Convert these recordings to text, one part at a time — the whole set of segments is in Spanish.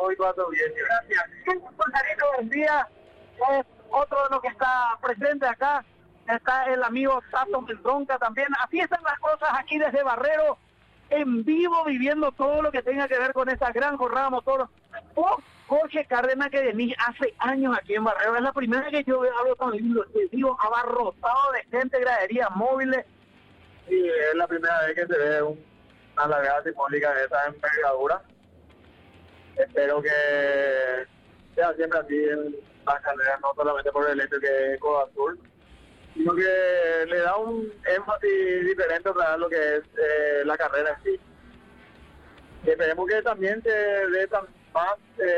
y para tu audiencia. Gracias. Gonzalito García es otro de los que está presente acá. Está el amigo Tato Meltronca también. Así están las cosas aquí desde Barrero, en vivo, viviendo todo lo que tenga que ver con esta gran jornada motor. Jorge Cárdenas, que venís hace años aquí en Barrero. Es la primera que yo hablo tan lindo. Digo, abarrotado de gente, graderías móviles. Y es la primera vez que se ve una largada simbólica de esa envergadura. Espero que sea siempre así en las carreras, no solamente por el hecho que es Coda Azul, sino que le da un énfasis diferente para lo que es la carrera en sí. Y esperemos que también se dé más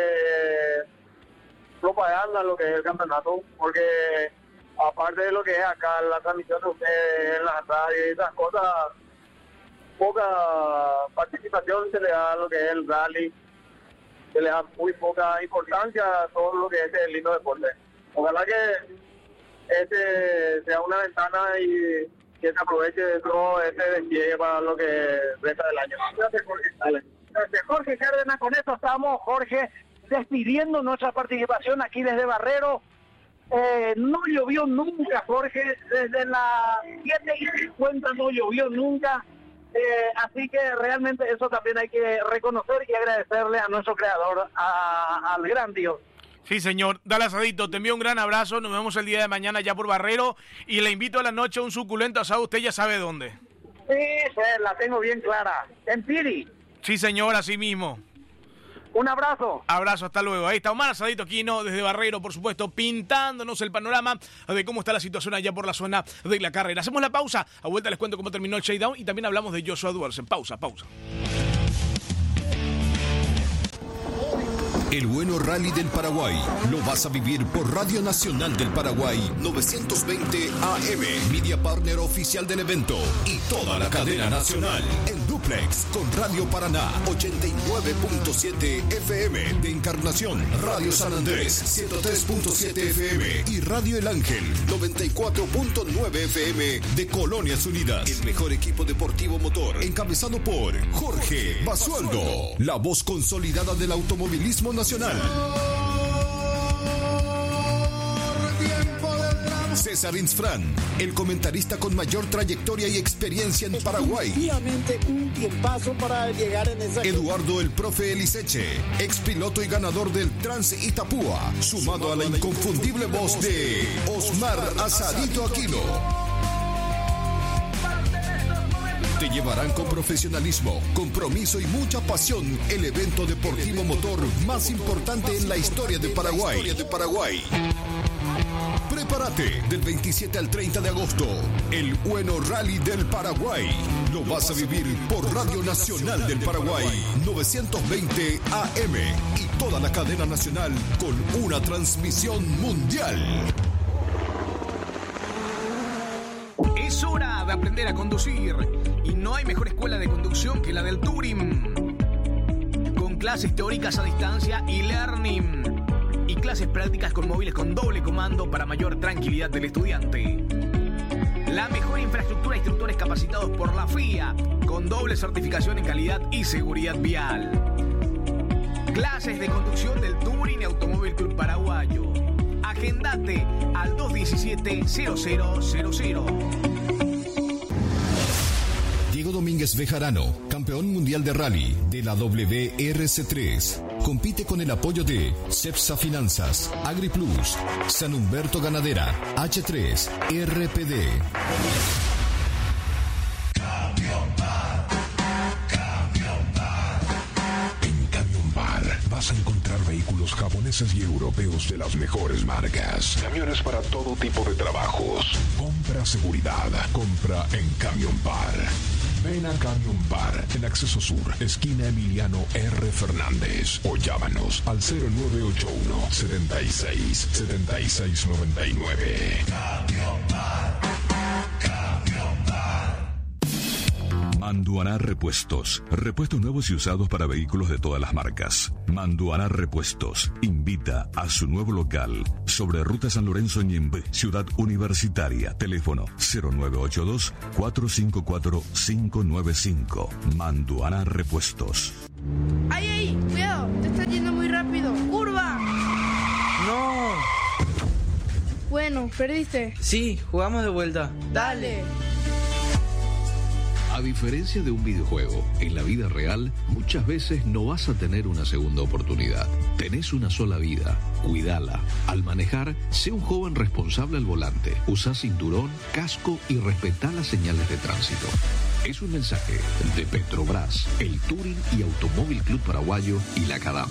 propaganda lo que es el campeonato, porque aparte de lo que es acá la transmisión de ustedes en las radios y esas cosas, poca participación se le da a lo que es el rally, se le da muy poca importancia a todo lo que es el lindo deporte. Ojalá que sea una ventana y que se aproveche de todo este despliegue para lo que resta del año. Gracias, Jorge. Dale. Gracias, Jorge Cárdenas. Con esto estamos, Jorge, despidiendo nuestra participación aquí desde Barrero. No llovió nunca, Jorge, desde las 7:50 no llovió nunca. Así que realmente eso también hay que reconocer y agradecerle a nuestro creador, al gran Dios. Sí, señor. Dale, Asadito, te envío un gran abrazo. Nos vemos el día de mañana ya por Barrero. Y le invito a la noche a un suculento asado. Usted ya sabe dónde. Sí, la tengo bien clara. En Piri. Sí, señor, así mismo. Un abrazo. Abrazo, hasta luego. Ahí está Omar Asadito Aquino desde Barrero, por supuesto, pintándonos el panorama de cómo está la situación allá por la zona de la carrera. Hacemos la pausa. A vuelta les cuento cómo terminó el shakedown y también hablamos de Joshua Duersen. Pausa. El bueno rally del Paraguay lo vas a vivir por Radio Nacional del Paraguay 920 AM, media partner oficial del evento, y toda la cadena nacional en duplex con Radio Paraná 89.7 FM de Encarnación, Radio San Andrés 103.7 FM y Radio El Ángel 94.9 FM de Colonias Unidas. El mejor equipo deportivo motor encabezado por Jorge Basualdo, la voz consolidada del automovilismo nacional. César Insfrán, el comentarista con mayor trayectoria y experiencia en Paraguay. Efectivamente, un tiempazo para llegar en esa... Eduardo el Profe Eliseche, ex piloto y ganador del Trans Itapúa, sumado a la inconfundible voz de Osmar Asadito Aquino. Te llevarán con profesionalismo, compromiso y mucha pasión el evento deportivo motor más importante en la historia de Paraguay. Prepárate del 27 al 30 de agosto. El bueno rally del Paraguay. Lo vas a vivir por Radio Nacional del Paraguay 920 AM y toda la cadena nacional con una transmisión mundial. Es hora de aprender a conducir y no hay mejor escuela de conducción que la del Turing. Con clases teóricas a distancia y learning y clases prácticas con móviles con doble comando para mayor tranquilidad del estudiante. La mejor infraestructura, instructores capacitados por la FIA con doble certificación en calidad y seguridad vial. Clases de conducción del Turing Automóvil Club Paraguayo. Agendate al 217-0000. Diego Domínguez Bejarano, campeón mundial de rally de la WRC3. Compite con el apoyo de CEPSA Finanzas, AgriPlus, San Humberto Ganadera, H3, RPD. En Camión Bar vas a encontrar vehículos japoneses y europeos de las mejores marcas. Camiones para todo tipo de trabajos. Compra seguridad. Compra en Camión Bar. Ven a Camión Bar en Acceso Sur, esquina Emiliano R. Fernández, o llámanos al 0981 76 76 99. Camión Bar. Camión Bar. Manduaná Repuestos. Repuestos nuevos y usados para vehículos de todas las marcas. Manduaná Repuestos invita a su nuevo local sobre Ruta San Lorenzo Ñembe, Ciudad Universitaria. Teléfono 0982-454-595. Manduaná Repuestos. ¡Ay, ay! ¡Cuidado! Te estás yendo muy rápido. Bueno, ¿perdiste? Sí, jugamos de vuelta. Dale. A diferencia de un videojuego, en la vida real muchas veces no vas a tener una segunda oportunidad. Tenés una sola vida, cuídala. Al manejar, sé un joven responsable al volante. Usa cinturón, casco y respetá las señales de tránsito. Es un mensaje de Petrobras, el Touring y Automóvil Club Paraguayo y la CADAM.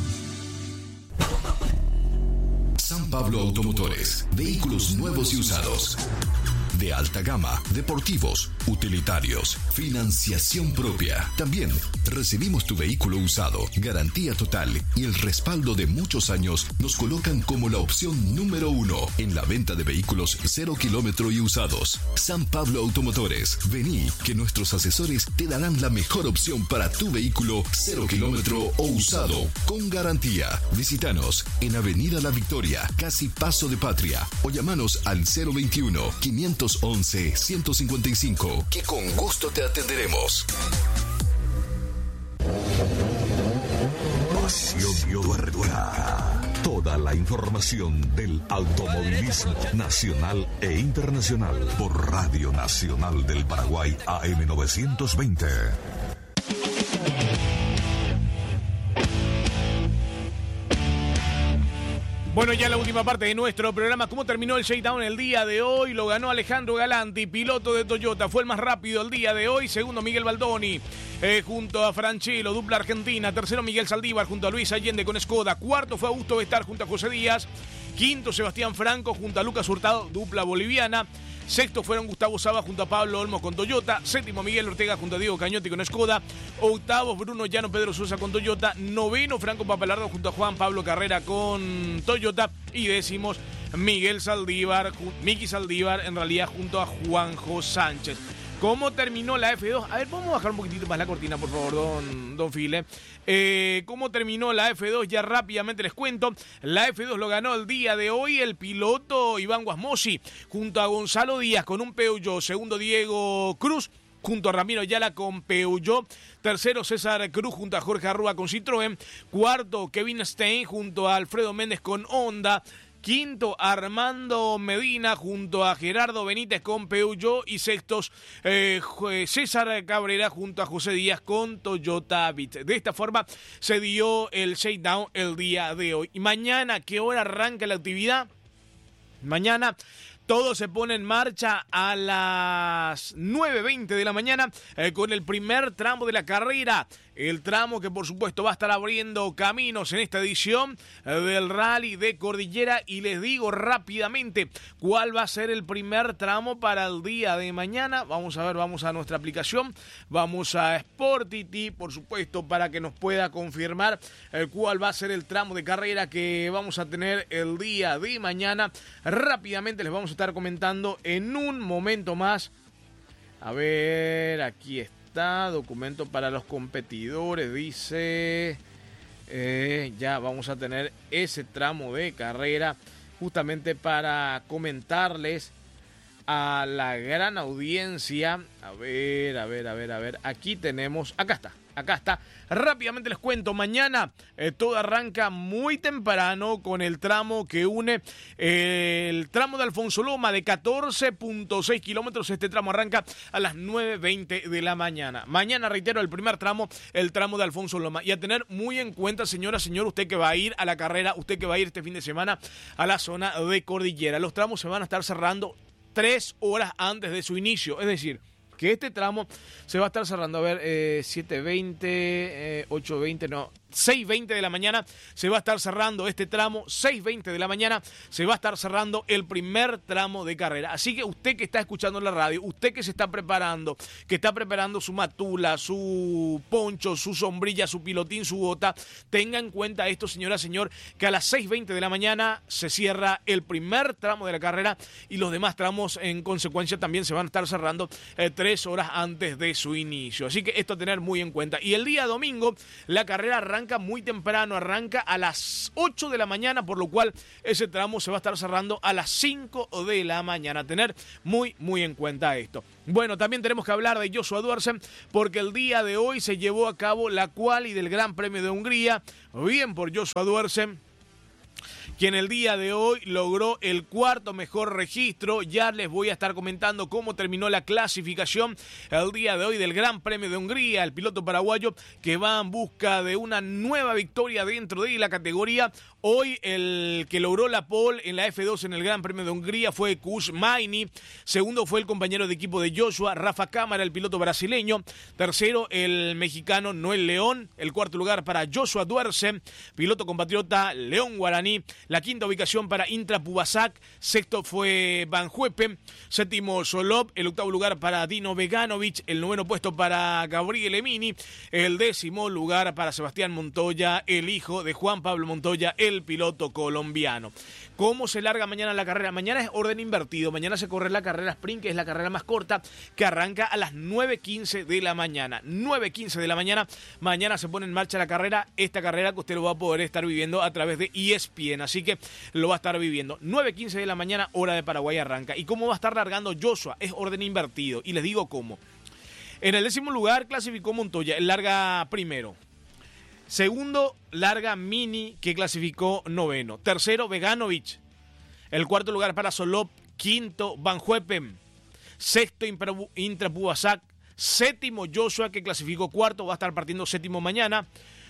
San Pablo Automotores, vehículos nuevos y usados. De alta gama, deportivos, utilitarios, financiación propia. También recibimos tu vehículo usado, garantía total y el respaldo de muchos años nos colocan como la opción número 1 en la venta de vehículos 0 kilómetro y usados. San Pablo Automotores, vení que nuestros asesores te darán la mejor opción para tu vehículo 0 kilómetro o usado con garantía. Visítanos en Avenida La Victoria, casi Paso de Patria, o llamanos al 021-511-155, que con gusto te atenderemos. Pasión Tuerca. Toda la información del automovilismo nacional e internacional por Radio Nacional del Paraguay AM 920. Bueno, ya la última parte de nuestro programa. ¿Cómo terminó el shakedown el día de hoy? Lo ganó Alejandro Galanti, piloto de Toyota. Fue el más rápido el día de hoy. Segundo, Miguel Baldoni, junto a Franchelo, dupla argentina. Tercero, Miguel Saldívar, junto a Luis Allende con Skoda. Cuarto fue Augusto Bestar, junto a José Díaz. Quinto, Sebastián Franco, junto a Lucas Hurtado, dupla boliviana. Sexto fueron Gustavo Saba junto a Pablo Olmos con Toyota. Séptimo, Miguel Ortega junto a Diego Cañotti con Skoda. Octavo, Bruno Llano Pedro Sosa con Toyota. Noveno, Franco Papalardo junto a Juan Pablo Carrera con Toyota. Y décimos, Miki Saldívar, en realidad, junto a Juanjo Sánchez. ¿Cómo terminó la F2? A ver, vamos a bajar un poquitito más la cortina, por favor, don File. ¿Cómo terminó la F2? Ya rápidamente les cuento. La F2 lo ganó el día de hoy el piloto Iván Guasmosi, junto a Gonzalo Díaz con un Peugeot. Segundo, Diego Cruz, junto a Ramiro Ayala con Peugeot. Tercero, César Cruz junto a Jorge Arrúa con Citroën. Cuarto, Kevin Stein junto a Alfredo Méndez con Honda. Quinto, Armando Medina junto a Gerardo Benítez con Peugeot. Y sextos, César Cabrera junto a José Díaz con Toyota Vitz. De esta forma se dio el shakedown el día de hoy. Y mañana, ¿qué hora arranca la actividad? Mañana todo se pone en marcha a las 9:20 de la mañana con el primer tramo de la carrera. El tramo que por supuesto va a estar abriendo caminos en esta edición del Rally de Cordillera. Y les digo rápidamente cuál va a ser el primer tramo para el día de mañana. Vamos a ver, vamos a nuestra aplicación, vamos a Sportity, por supuesto, para que nos pueda confirmar cuál va a ser el tramo de carrera que vamos a tener el día de mañana. Rápidamente les vamos a estar comentando en un momento más. A ver, aquí está. Documento para los competidores, dice, ya vamos a tener ese tramo de carrera justamente para comentarles a la gran audiencia. A ver, aquí tenemos, acá está. Rápidamente les cuento, mañana todo arranca muy temprano con el tramo que une el tramo de Alfonso Loma de 14.6 kilómetros. Este tramo arranca a las 9:20 de la mañana. Mañana, reitero, el primer tramo, el tramo de Alfonso Loma. Y a tener muy en cuenta, señora, señor, usted que va a ir a la carrera, usted que va a ir este fin de semana a la zona de Cordillera. Los tramos se van a estar cerrando 3 horas antes de su inicio, es decir, que este tramo se va a estar cerrando, a ver, 7:20, 8:20, no, 6:20 de la mañana se va a estar cerrando este tramo, 6:20 de la mañana se va a estar cerrando el primer tramo de carrera. Así que usted que está escuchando la radio, usted que se está preparando, que está preparando su matula, su poncho, su sombrilla, su pilotín, su bota, tenga en cuenta esto, señora, señor, que a las 6:20 de la mañana se cierra el primer tramo de la carrera y los demás tramos en consecuencia también se van a estar cerrando 3 horas antes de su inicio. Así que esto a tener muy en cuenta. Y el día domingo la carrera arranca muy temprano, arranca a las 8 de la mañana, por lo cual ese tramo se va a estar cerrando a las 5 de la mañana. Tener muy en cuenta esto. Bueno, también tenemos que hablar de Joshua Duersen, porque el día de hoy se llevó a cabo la quali del Gran Premio de Hungría. Bien por Joshua Duersen, quien el día de hoy logró el cuarto mejor registro. Ya les voy a estar comentando cómo terminó la clasificación el día de hoy del Gran Premio de Hungría, el piloto paraguayo que va en busca de una nueva victoria dentro de la categoría. Hoy el que logró la pole en la F2 en el Gran Premio de Hungría fue Kush Maini. Segundo fue el compañero de equipo de Joshua, Rafa Cámara, el piloto brasileño. Tercero, el mexicano Noel León. El cuarto lugar para Joshua Duerce, piloto compatriota León Guaraní. La quinta ubicación para Intra Pubasak. Sexto fue Van Huepen. Séptimo, Solop. El octavo lugar para Dino Veganovic. El noveno puesto para Gabriel Emini. El décimo lugar para Sebastián Montoya, el hijo de Juan Pablo Montoya, el piloto colombiano. ¿Cómo se larga mañana la carrera? Mañana es orden invertido. Mañana se corre la carrera sprint, que es la carrera más corta, que arranca a las 9:15 de la mañana. 9:15 de la mañana. Mañana se pone en marcha la carrera. Esta carrera que usted lo va a poder estar viviendo a través de ESPN. Así que lo va a estar viviendo. 9:15 de la mañana, hora de Paraguay arranca. ¿Y cómo va a estar largando Joshua? Es orden invertido. Y les digo cómo. En el 10º lugar clasificó Montoya. Él larga primero. Segundo, larga Mini, que clasificó noveno. Tercero, Veganovic. El cuarto lugar para Solop. Quinto, Van Huepen. Sexto, Intra Pubasak. Séptimo, Joshua, que clasificó cuarto. Va a estar partiendo séptimo mañana.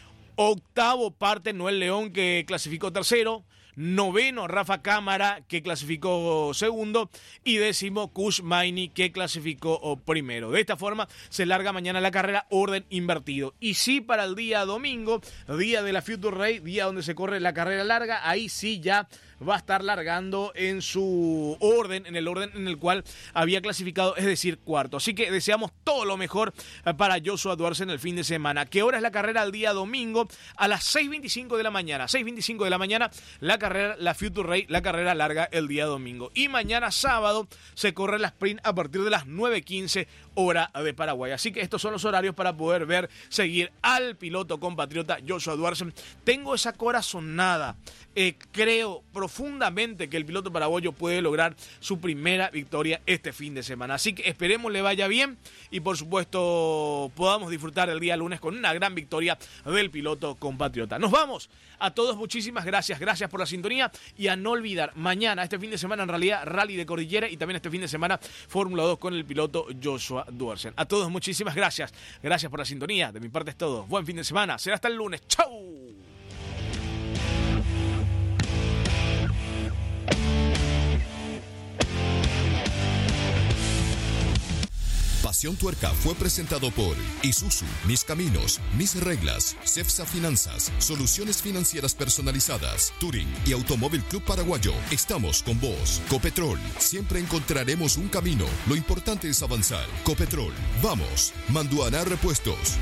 Octavo, parte Noel León, que clasificó tercero. Noveno, Rafa Cámara, que clasificó segundo. Y décimo, Kush Maini, que clasificó primero. De esta forma se larga mañana la carrera, orden invertido. Y sí, para el día domingo, día de la Future Race, día donde se corre la carrera larga, ahí sí ya va a estar largando en su orden, en el orden en el cual había clasificado, es decir, cuarto. Así que deseamos todo lo mejor para Joshua Duerce en el fin de semana. ¿Qué hora es la carrera el día domingo? A las 6:25 de la mañana. 6:25 de la mañana, la carrera, la Future Race, la carrera larga el día domingo. Y mañana sábado se corre la sprint a partir de las 9:15 hora de Paraguay. Así que estos son los horarios para poder ver, seguir al piloto compatriota Joshua Duerce. Tengo esa corazonada. Creo profundamente que el piloto paraguayo puede lograr su primera victoria este fin de semana. Así que esperemos le vaya bien y por supuesto podamos disfrutar el día lunes con una gran victoria del piloto compatriota. Nos vamos. A todos muchísimas gracias. Gracias por la sintonía y a no olvidar, mañana, este fin de semana en realidad, Rally de Cordillera y también este fin de semana Fórmula 2 con el piloto Joshua Duerce. A todos muchísimas gracias. Gracias por la sintonía. De mi parte es todo. Buen fin de semana. Será hasta el lunes. ¡Chau! Pasión Tuerca fue presentado por Isuzu, Mis Caminos, Mis Reglas, Cepsa Finanzas, Soluciones Financieras Personalizadas, Touring y Automóvil Club Paraguayo. Estamos con vos. Copetrol, siempre encontraremos un camino. Lo importante es avanzar. Copetrol, vamos. Manduaná Repuestos.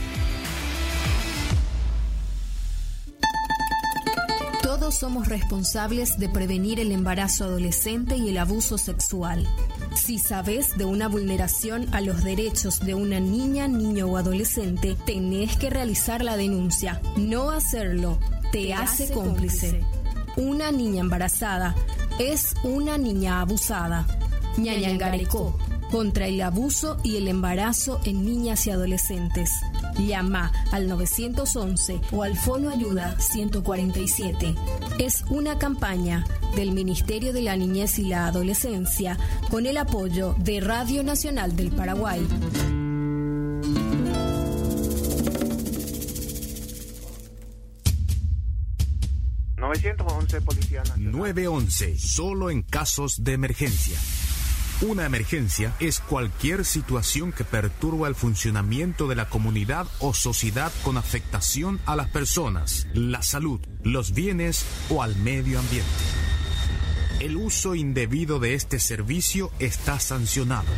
Todos somos responsables de prevenir el embarazo adolescente y el abuso sexual. Si sabes de una vulneración a los derechos de una niña, niño o adolescente, tenés que realizar la denuncia. No hacerlo te hace cómplice. Una niña embarazada es una niña abusada. Ñañangarecó, contra el abuso y el embarazo en niñas y adolescentes. Llama al 911 o al Fono Ayuda 147. Es una campaña del Ministerio de la Niñez y la Adolescencia con el apoyo de Radio Nacional del Paraguay. 911 Policía Nacional. 911, solo en casos de emergencia. Una emergencia es cualquier situación que perturba el funcionamiento de la comunidad o sociedad con afectación a las personas, la salud, los bienes o al medio ambiente. El uso indebido de este servicio está sancionado.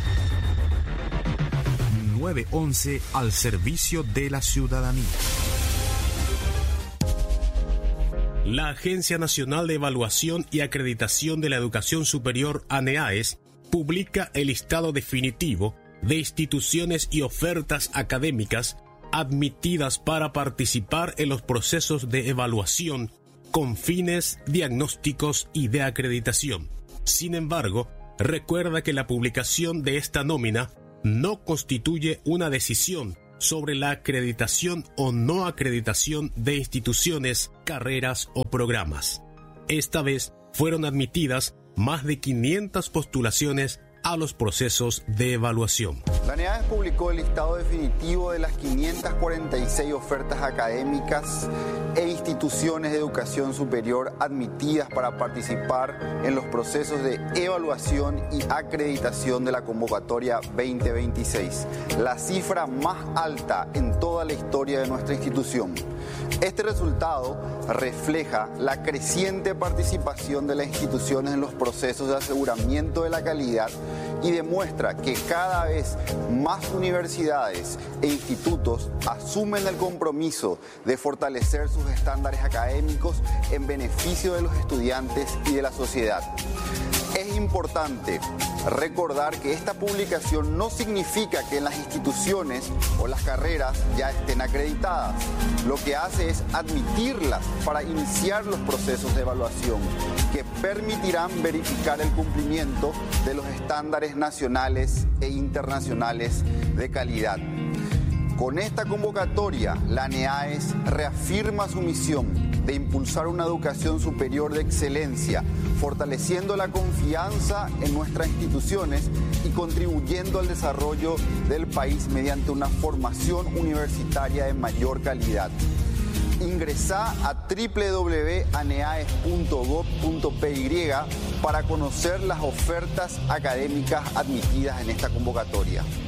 911 al servicio de la ciudadanía. La Agencia Nacional de Evaluación y Acreditación de la Educación Superior, ANEAES, publica el listado definitivo de instituciones y ofertas académicas admitidas para participar en los procesos de evaluación con fines diagnósticos y de acreditación. Sin embargo, recuerda que la publicación de esta nómina no constituye una decisión sobre la acreditación o no acreditación de instituciones, carreras o programas. Esta vez fueron admitidas más de 500 postulaciones a los procesos de evaluación. La ANEAES publicó el listado definitivo de las 546 ofertas académicas e instituciones de educación superior admitidas para participar en los procesos de evaluación y acreditación de la convocatoria 2026, la cifra más alta en toda la historia de nuestra institución. Este resultado refleja la creciente participación de las instituciones en los procesos de aseguramiento de la calidad y demuestra que cada vez más universidades e institutos asumen el compromiso de fortalecer sus estándares académicos en beneficio de los estudiantes y de la sociedad. Es importante recordar que esta publicación no significa que en las instituciones o las carreras ya estén acreditadas. Lo que hace es admitirlas para iniciar los procesos de evaluación que permitirán verificar el cumplimiento de los estándares nacionales e internacionales de calidad. Con esta convocatoria, la ANEAES reafirma su misión de impulsar una educación superior de excelencia, fortaleciendo la confianza en nuestras instituciones y contribuyendo al desarrollo del país mediante una formación universitaria de mayor calidad. Ingresá a www.aneaes.gov.py para conocer las ofertas académicas admitidas en esta convocatoria.